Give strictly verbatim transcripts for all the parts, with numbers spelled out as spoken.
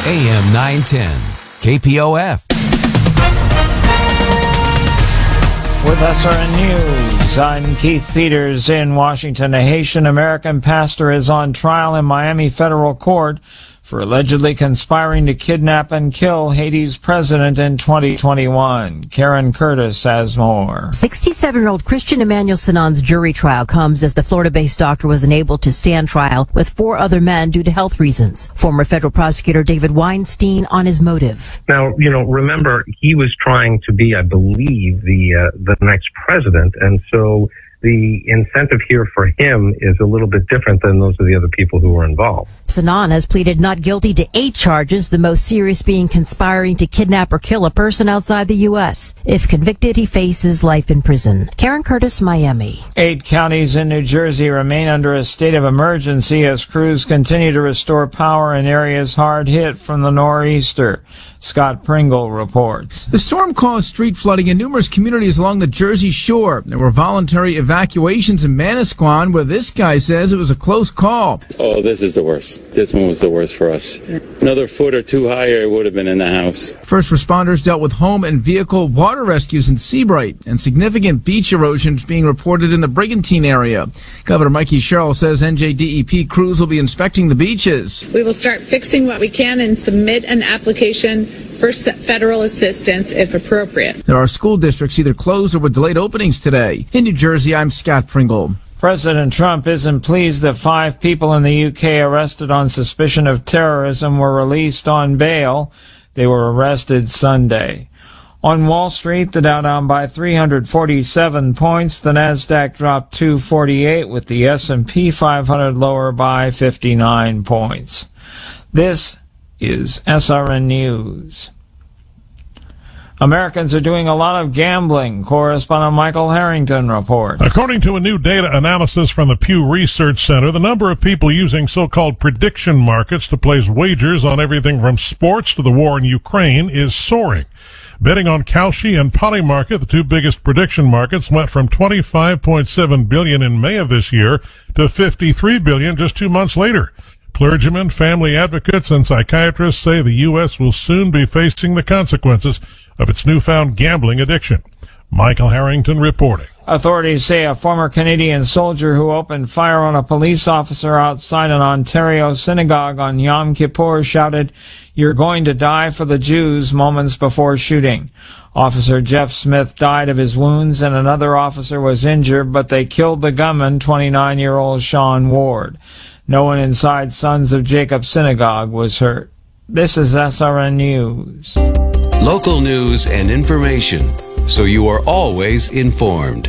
A M nine ten, K P O F. With S R N News, I'm Keith Peters in Washington. A Haitian-American pastor is on trial in Miami federal court for allegedly conspiring to kidnap and kill Haiti's president in twenty twenty-one. Karen Curtis has more. sixty-seven-year-old Christian Emmanuel Sinan's jury trial comes as the Florida-based doctor was unable to stand trial with four other men due to health reasons. Former federal prosecutor David Weinstein on his motive. Now, you know, remember, he was trying to be, I believe, the uh, the next president, and so the incentive here for him is a little bit different than those of the other people who were involved. Sinan has pleaded not guilty to eight charges, the most serious being conspiring to kidnap or kill a person outside the U S. If convicted, he faces life in prison. Karen Curtis, Miami. Eight counties in New Jersey remain under a state of emergency as crews continue to restore power in areas hard hit from the nor'easter. Scott Pringle reports. The storm caused street flooding in numerous communities along the Jersey Shore. There were voluntary evacuations in Manasquan, where this guy says it was a close call. Oh, this is the worst. This one was the worst for us. Another foot or two higher, it would have been in the house. First responders dealt with home and vehicle water rescues in Seabright, and significant beach erosion is being reported in the Brigantine area. Governor Mikey Sherrill says N J D E P crews will be inspecting the beaches. We will start fixing what we can and submit an application for federal assistance if appropriate. There are school districts either closed or with delayed openings today. In New Jersey, I'm Scott Pringle. President Trump isn't pleased that five people in the U K arrested on suspicion of terrorism were released on bail. They were arrested Sunday. On Wall Street, the Dow down by three hundred forty-seven points. The Nasdaq dropped two forty-eight, with the S and P five hundred lower by fifty-nine points. This is S R N News. Americans are doing a lot of gambling. Correspondent Michael Harrington reports. According to a new data analysis from the Pew Research Center, the number of people using so-called prediction markets to place wagers on everything from sports to the war in Ukraine is soaring. Betting on Kalshi and Polymarket, the two biggest prediction markets, went from twenty-five point seven billion dollars in May of this year to fifty-three billion dollars just two months later. Clergymen, family advocates, and psychiatrists say the U S will soon be facing the consequences of its newfound gambling addiction. Michael Harrington reporting. Authorities say a former Canadian soldier who opened fire on a police officer outside an Ontario synagogue on Yom Kippur shouted, "You're going to die for the Jews," moments before shooting. Officer Jeff Smith died of his wounds and another officer was injured, but they killed the gunman, twenty-nine-year-old Sean Ward. No one inside Sons of Jacob Synagogue was hurt. This is S R N News. Local news and information, so you are always informed.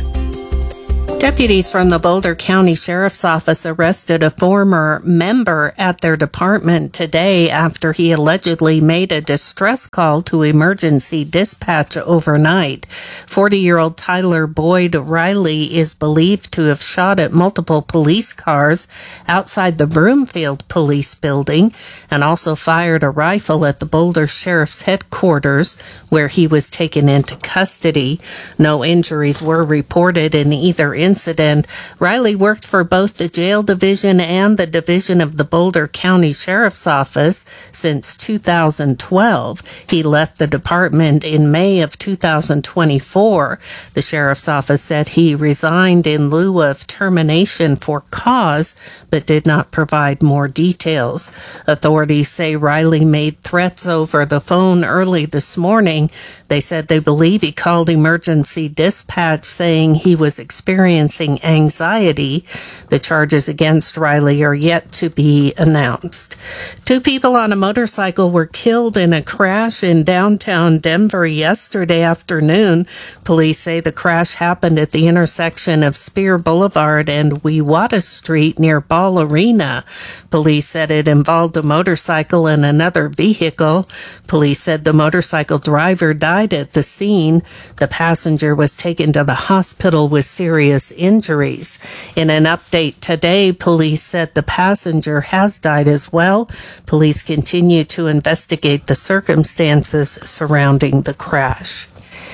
Deputies from the Boulder County Sheriff's Office arrested a former member at their department today after he allegedly made a distress call to emergency dispatch overnight. forty-year-old Tyler Boyd Riley is believed to have shot at multiple police cars outside the Broomfield Police Building and also fired a rifle at the Boulder Sheriff's headquarters, where he was taken into custody. No injuries were reported in either incident. incident. Riley worked for both the jail division and the division of the Boulder County Sheriff's Office since two thousand twelve. He left the department in May of two thousand twenty-four. The Sheriff's Office said he resigned in lieu of termination for cause, but did not provide more details. Authorities say Riley made threats over the phone early this morning. They said they believe he called emergency dispatch saying he was experiencing anxiety. The charges against Riley are yet to be announced. Two people on a motorcycle were killed in a crash in downtown Denver yesterday afternoon. Police say the crash happened at the intersection of Spear Boulevard and Wewata Street near Ball Arena. Police said it involved a motorcycle and another vehicle. Police said the motorcycle driver died at the scene. The passenger was taken to the hospital with serious injuries. In an update today, police said the passenger has died as well. Police continue to investigate the circumstances surrounding the crash.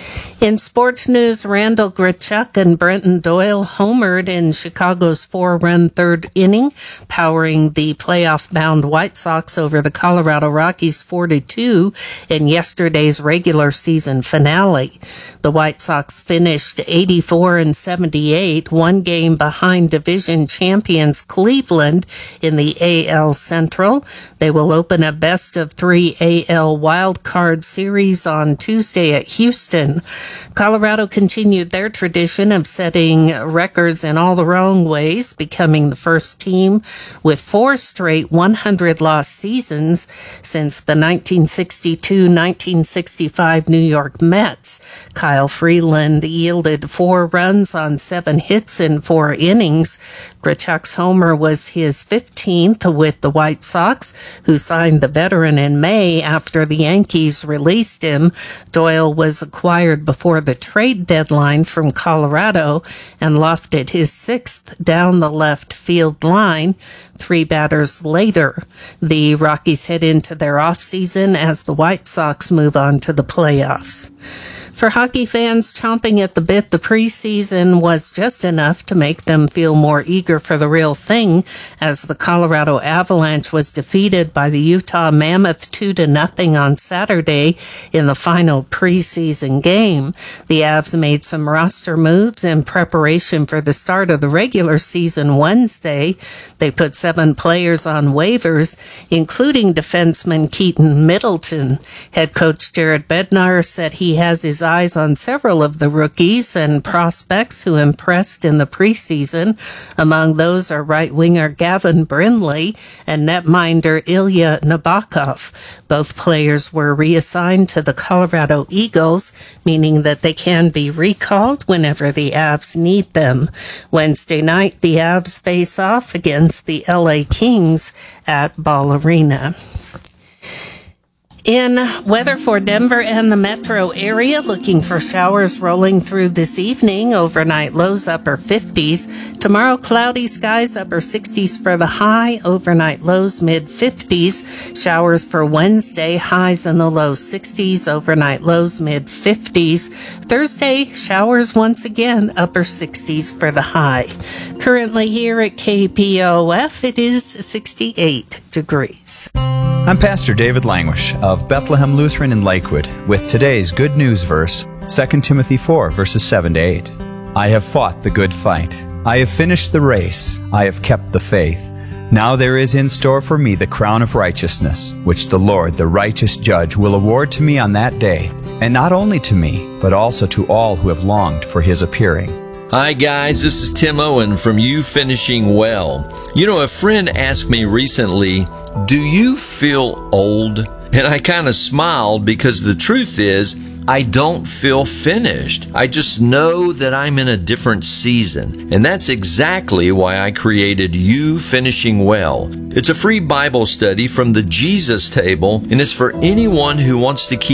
In sports news, Randall Grichuk and Brenton Doyle homered in Chicago's four-run third inning, powering the playoff-bound White Sox over the Colorado Rockies four to two in yesterday's regular season finale. The White Sox finished eighty-four and seventy-eight, one game behind division champions Cleveland in the A L Central. They will open a best-of-three A L wildcard series on Tuesday at Houston. Colorado continued their tradition of setting records in all the wrong ways, becoming the first team with four straight one hundred loss seasons since the nineteen sixty-two nineteen sixty-five New York Mets. Kyle Freeland yielded four runs on seven hits in four innings. Grichuk's homer was his fifteenth with the White Sox, who signed the veteran in May after the Yankees released him. Doyle was acquired before the trade deadline from Colorado and lofted his sixth down the left field line. Three batters later, the Rockies head into their offseason as the White Sox move on to the playoffs. For hockey fans chomping at the bit, the preseason was just enough to make them feel more eager for the real thing as the Colorado Avalanche was defeated by the Utah Mammoth two to nothing on Saturday in the final preseason game. The Avs made some roster moves in preparation for the start of the regular season Wednesday. They put seven players on waivers, including defenseman Keaton Middleton. Head coach Jared Bednar said he has his eyes on several of the rookies and prospects who impressed in the preseason. Among those are right winger Gavin Brindley and netminder Ilya Nabokov. Both players were reassigned to the Colorado Eagles, meaning that they can be recalled whenever the Avs need them. Wednesday night, the Avs face off against the L A Kings at Ball Arena. In weather for Denver and the metro area, looking for showers rolling through this evening. Overnight lows upper fifties. Tomorrow, cloudy skies, upper sixties for the high. Overnight lows mid fifties. Showers for Wednesday, highs in the low sixties. Overnight lows mid fifties. Thursday, showers once again, upper sixties for the high. Currently here at K P O F, it is sixty-eight degrees. I'm Pastor David Languish of Bethlehem Lutheran in Lakewood with today's good news verse, Second Timothy four, verses seven to eight. I have fought the good fight. I have finished the race. I have kept the faith. Now there is in store for me the crown of righteousness, which the Lord, the righteous judge, will award to me on that day, and not only to me, but also to all who have longed for his appearing. Hi guys, this is Tim Owen from You Finishing Well. You know, a friend asked me recently, do you feel old? And I kind of smiled because the truth is, I don't feel finished. I just know that I'm in a different season. And that's exactly why I created You Finishing Well. It's a free Bible study from the Jesus Table, and it's for anyone who wants to keep